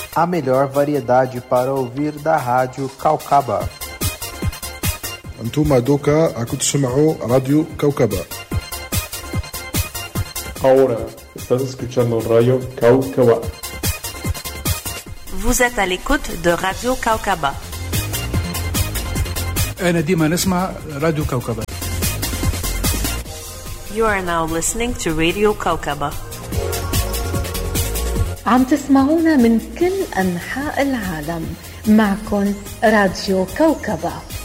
A melhor variedade para ouvir da Rádio Caucaba. أنتم دوكا عم تسمعوا راديو كوكبة. Ahora estás escuchando Radio Caucaba. Vous êtes à l'écoute de Radio Caucaba. أنا ديما نسمع راديو كوكبة. You are now listening to Radio Caucaba. عم تسمعونا من كل أنحاء العالم. معكم راديو كوكبة.